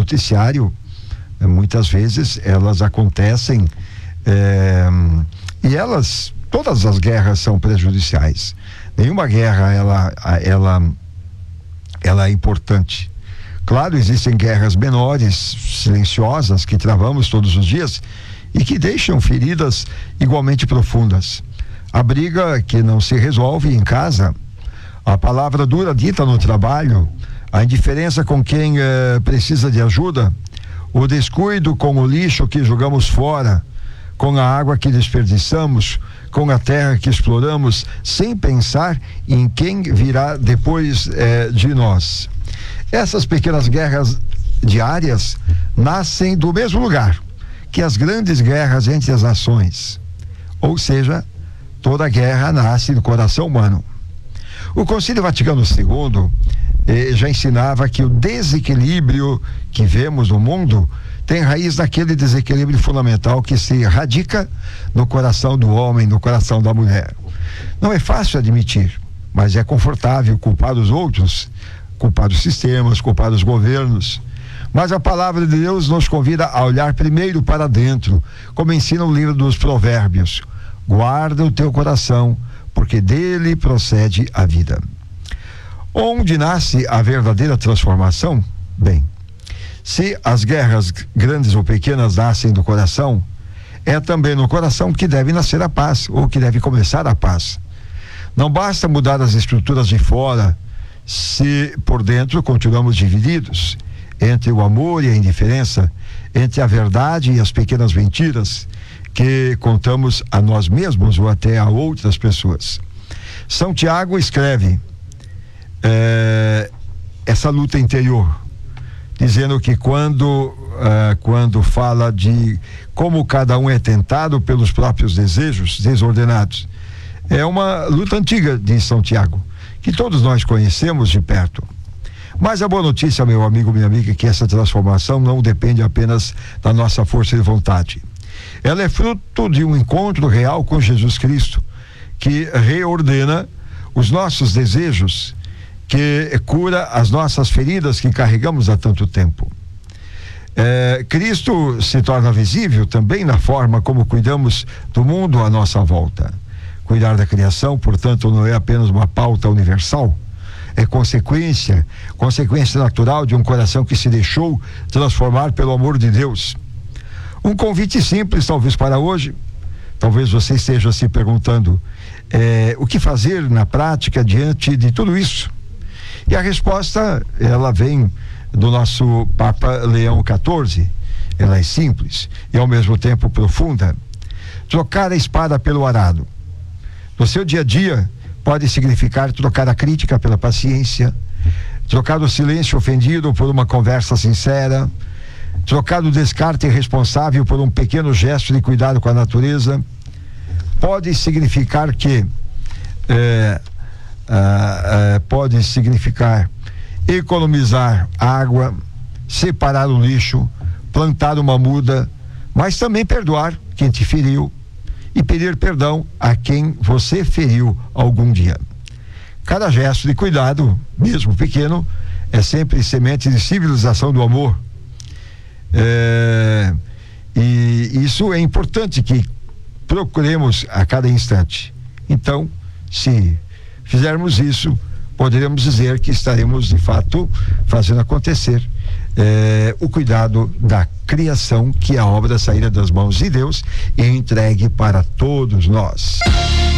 noticiário, muitas vezes elas acontecem, e todas as guerras são prejudiciais. Nenhuma guerra ela é importante. Claro, existem guerras menores, silenciosas, que travamos todos os dias e que deixam feridas igualmente profundas. A briga que não se resolve em casa, a palavra dura dita no trabalho, a indiferença com quem precisa de ajuda, o descuido com o lixo que jogamos fora, com a água que desperdiçamos, com a terra que exploramos, sem pensar em quem virá depois de nós. Essas pequenas guerras diárias nascem do mesmo lugar que as grandes guerras entre as nações. Ou seja, toda guerra nasce do coração humano. O Concílio Vaticano II já ensinava que o desequilíbrio que vemos no mundo tem raiz naquele desequilíbrio fundamental que se radica no coração do homem, no coração da mulher. Não é fácil admitir, mas é confortável culpar os outros, culpar os sistemas, culpar os governos. Mas a palavra de Deus nos convida a olhar primeiro para dentro, como ensina o livro dos Provérbios. Guarda o teu coração, porque dele procede a vida. Onde nasce a verdadeira transformação? Bem, se as guerras grandes ou pequenas nascem do coração, é também no coração que deve nascer a paz, ou que deve começar a paz. Não basta mudar as estruturas de fora, se por dentro continuamos divididos entre o amor e a indiferença, entre a verdade e as pequenas mentiras que contamos a nós mesmos ou até a outras pessoas. São Tiago escreve essa luta interior, dizendo que quando fala de como cada um é tentado pelos próprios desejos desordenados, é uma luta antiga de São Tiago, que todos nós conhecemos de perto. Mas a boa notícia, meu amigo, minha amiga, é que essa transformação não depende apenas da nossa força de vontade. Ela é fruto de um encontro real com Jesus Cristo, que reordena os nossos desejos, que cura as nossas feridas que carregamos há tanto tempo. Cristo se torna visível também na forma como cuidamos do mundo à nossa volta. Cuidar da criação, portanto, não é apenas uma pauta universal, é consequência natural de um coração que se deixou transformar pelo amor de Deus. Um convite simples, talvez, para hoje. Talvez você esteja se perguntando o que fazer na prática diante de tudo isso. E a resposta, ela vem do nosso Papa Leão XIV. Ela é simples e ao mesmo tempo profunda. Trocar a espada pelo arado. No seu dia a dia, pode significar trocar a crítica pela paciência, trocar o silêncio ofendido por uma conversa sincera, trocar o descarte irresponsável por um pequeno gesto de cuidado com a natureza. Pode significar economizar água, separar o lixo, plantar uma muda, mas também perdoar quem te feriu e pedir perdão a quem você feriu algum dia. Cada gesto de cuidado, mesmo pequeno, é sempre semente de civilização do amor. E isso é importante que procuremos a cada instante. Então, se fizermos isso, poderemos dizer que estaremos de fato fazendo acontecer o cuidado da criação, que é a obra saída das mãos de Deus e entregue para todos nós.